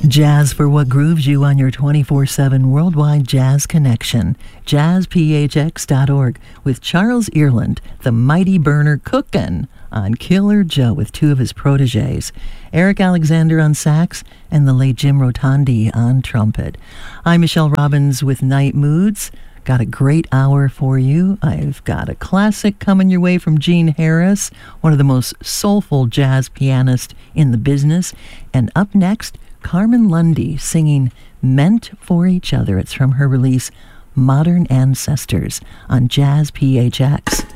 Jazz for what grooves you on your 24/7 worldwide jazz connection. JazzPHX.org with Charles Earland, the mighty burner cookin' on Killer Joe with two of his proteges, Eric Alexander on sax and the late Jim Rotondi on trumpet. I'm Michelle Robbins with Night Moods. Got a great hour for you. I've got a classic coming your way from Gene Harris, one of the most soulful jazz pianists in the business. And up next, Carmen Lundy singing Meant for Each Other. It's from her release Modern Ancestors on Jazz PHX.